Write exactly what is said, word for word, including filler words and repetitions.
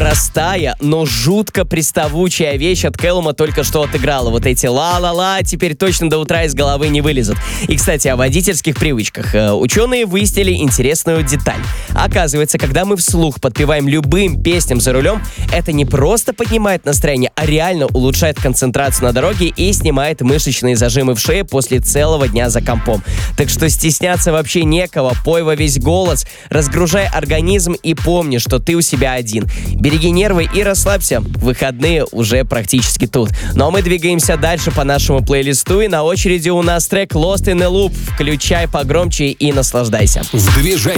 Простая, но жутко приставучая вещь от Кэллума только что отыграла. Вот эти ла-ла-ла теперь точно до утра из головы не вылезут. И, кстати, о водительских привычках. Ученые выяснили интересную деталь. Оказывается, когда мы вслух подпеваем любым песням за рулем, это не просто поднимает настроение, а реально улучшает концентрацию на дороге и снимает мышечные зажимы в шее после целого дня за компом. Так что стесняться вообще некого, пой во весь голос, разгружай организм и помни, что ты у себя один. Береги нервы и расслабься, выходные уже практически тут. Ну а мы двигаемся дальше по нашему плейлисту, и на очереди у нас трек Lost in a Loop. Включай погромче и наслаждайся. В движении.